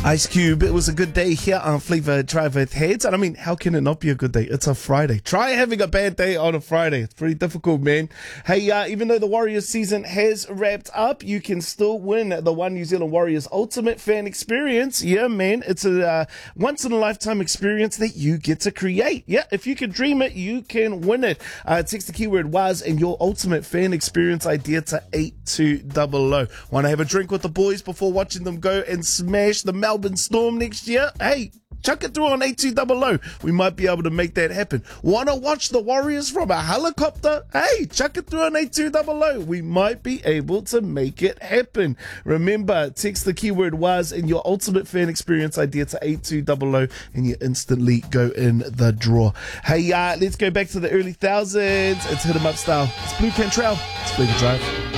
Ice Cube, it was a good day here on Flavor Drive with Heads. And I mean, how can it not be a good day? It's a Friday. Try having a bad day on a Friday. It's pretty difficult, man. Hey, even though the Warriors season has wrapped up, you can still win the One New Zealand Warriors Ultimate Fan Experience. Yeah, man. It's a once-in-a-lifetime experience that you get to create. Yeah, if you can dream it, you can win it. Text the keyword WAS and your Ultimate Fan Experience idea to 8200. Want to have a drink with the boys before watching them go and smash the Melbourne Storm next year? Hey, chuck it through on 8200. We might be able to make that happen. Want to watch the Warriors from a helicopter? Hey, chuck it through on 8200. We might be able to make it happen. Remember, text the keyword WAS and your Ultimate Fan Experience idea to 8200 and you instantly go in the draw. Hey, let's go back to the early thousands. It's Hit 'em Up style. It's Blue Cantrell. It's Flavor Drive.